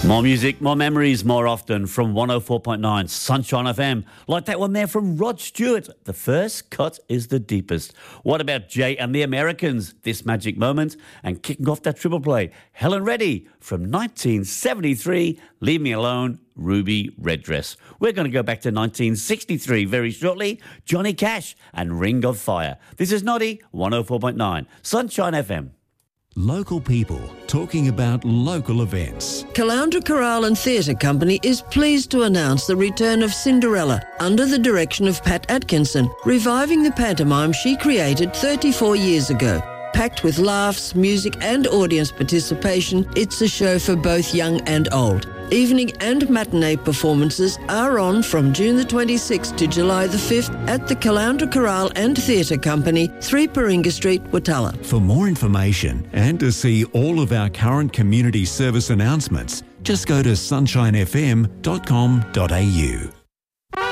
More music, more memories, more often from 104.9 Sunshine FM. Like that one there from Rod Stewart. The first cut is the deepest. What about Jay and the Americans? This magic moment. And kicking off that triple play, Helen Reddy from 1973, Leave Me Alone, Ruby Red Dress. We're going to go back to 1963 very shortly. Johnny Cash and Ring of Fire. This is Noddy, 104.9 Sunshine FM. Local people talking about local events. Caloundra Chorale and Theatre Company is pleased to announce the return of Cinderella under the direction of Pat Atkinson, reviving the pantomime she created 34 years ago. Packed with laughs, music and audience participation, it's a show for both young and old. Evening and matinee performances are on from June the 26th to July the 5th at the Caloundra Chorale and Theatre Company, 3 Paringa Street, Watala. For more information and to see all of our current community service announcements, just go to sunshinefm.com.au.